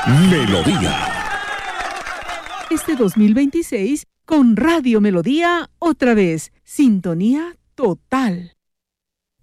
Melodía. Este 2026 con Radio Melodía otra vez. Sintonía total.